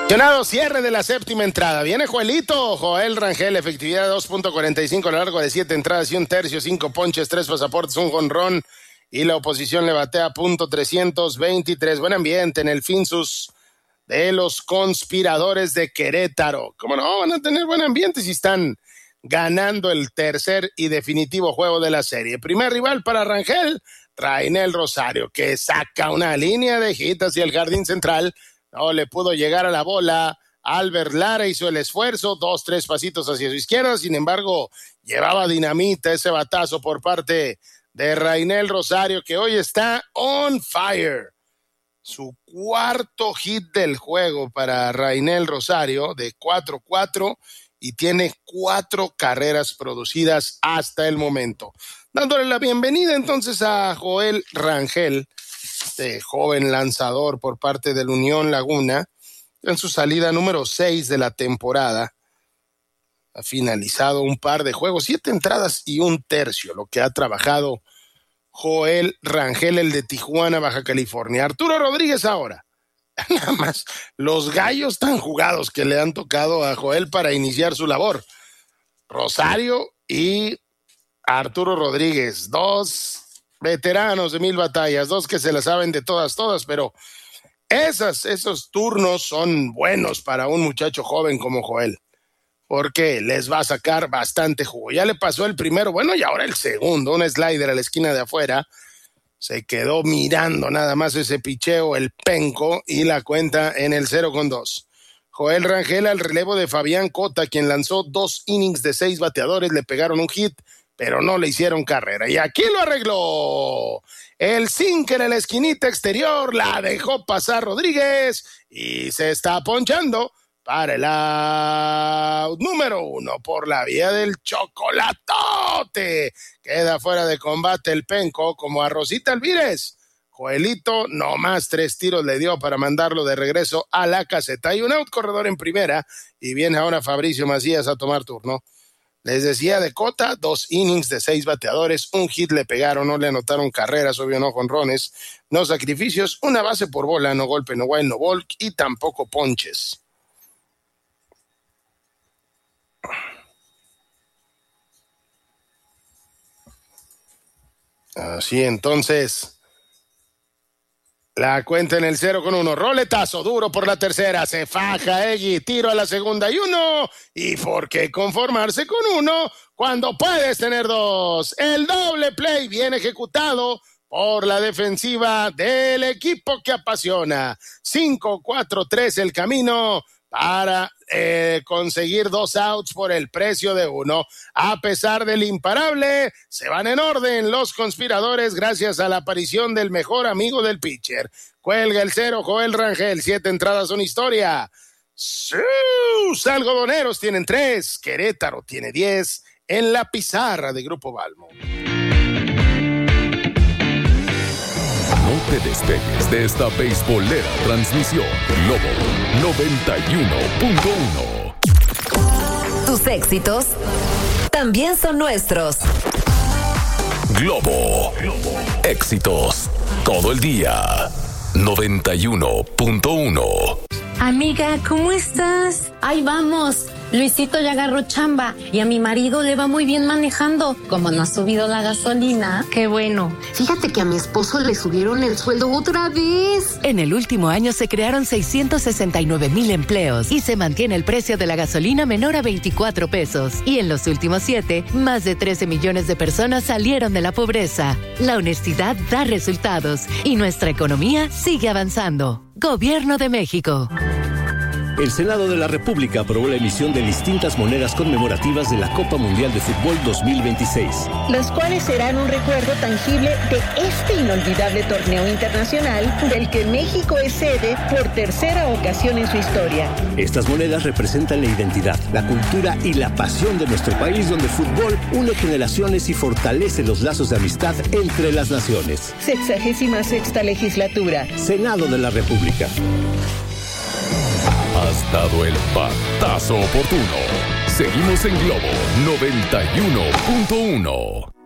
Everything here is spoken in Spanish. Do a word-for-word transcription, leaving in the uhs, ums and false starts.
Mencionado cierre de la séptima entrada. Viene Joelito, Joel Rangel, efectividad de dos punto cuarenta y cinco a lo largo de siete entradas y un tercio, cinco ponches, tres pasaportes, un jonrón y la oposición le batea punto trescientos veintitrés. Buen ambiente en el Finsus de los Conspiradores de Querétaro. ¿Cómo no van a tener buen ambiente si están ganando el tercer y definitivo juego de la serie? Primer rival para Rangel, Rainel Rosario, que saca una línea de hit hacia el jardín central. No le pudo llegar a la bola. Albert Lara hizo el esfuerzo, dos, tres pasitos hacia su izquierda. Sin embargo, llevaba dinamita ese batazo por parte de Rainel Rosario, que hoy está on fire. Su cuarto hit del juego para Rainel Rosario, de cuatro cuatro, y tiene cuatro carreras producidas hasta el momento. Dándole la bienvenida entonces a Joel Rangel, este joven lanzador por parte del Unión Laguna, en su salida número seis de la temporada. Ha finalizado un par de juegos, siete entradas y un tercio, lo que ha trabajado Joel Rangel, el de Tijuana, Baja California. Arturo Rodríguez ahora. Nada más los gallos tan jugados que le han tocado a Joel para iniciar su labor. Rosario y Arturo Rodríguez, dos veteranos de mil batallas, dos que se la saben de todas, todas, pero esas, esos turnos son buenos para un muchacho joven como Joel, porque les va a sacar bastante jugo. Ya le pasó el primero, bueno, y ahora el segundo, un slider a la esquina de afuera. Se quedó mirando nada más ese picheo, el penco, y la cuenta en el cero con dos. Joel Rangel al relevo de Fabián Cota, quien lanzó dos innings de seis bateadores, le pegaron un hit, pero no le hicieron carrera. Y aquí lo arregló. El sinker en la esquinita exterior, la dejó pasar Rodríguez y se está ponchando para el out número uno por la vía del chocolatote. Queda fuera de combate el penco como a Rosita Alvírez. Joelito nomás tres tiros le dio para mandarlo de regreso a la caseta. Hay un out corredor en primera y viene ahora Fabricio Macías a tomar turno. Les decía de Cota, dos innings de seis bateadores, un hit le pegaron, no le anotaron carreras, obvio no jonrones, no sacrificios, una base por bola, no golpe, no wild, no walk y tampoco ponches. Así entonces, la cuenta en el cero con uno, roletazo duro por la tercera, se faja Egui, tiro a la segunda y uno, y por qué conformarse con uno cuando puedes tener dos. El doble play bien ejecutado por la defensiva del equipo que apasiona. cinco cuatro tres el camino para eh, conseguir dos outs por el precio de uno. A pesar del imparable, se van en orden los conspiradores gracias a la aparición del mejor amigo del pitcher. Cuelga el cero, Joel Rangel, siete entradas son historia. Sus algodoneros tienen tres, Querétaro tiene diez en la pizarra de Grupo Balmo. No te despegues de esta beisbolera transmisión. Globo noventa y uno punto uno. Tus éxitos también son nuestros. Globo, Globo. Éxitos todo el día. noventa y uno punto uno. Amiga, ¿cómo estás? Ahí vamos. Luisito ya agarró chamba y a mi marido le va muy bien manejando. Como no ha subido la gasolina. Qué bueno. Fíjate que a mi esposo le subieron el sueldo otra vez. En el último año se crearon seiscientos sesenta y nueve mil empleos y se mantiene el precio de la gasolina menor a veinticuatro pesos. Y en los últimos siete, más de trece millones de personas salieron de la pobreza. La honestidad da resultados y nuestra economía sigue avanzando. Gobierno de México. El Senado de la República aprobó la emisión de distintas monedas conmemorativas de la Copa Mundial de Fútbol dos mil veintiséis. Las cuales serán un recuerdo tangible de este inolvidable torneo internacional del que México es sede por tercera ocasión en su historia. Estas monedas representan la identidad, la cultura y la pasión de nuestro país, donde el fútbol une generaciones y fortalece los lazos de amistad entre las naciones. Sexagésima sexta legislatura. Senado de la República. Has dado el batazo oportuno. Seguimos en Globo noventa y uno punto uno.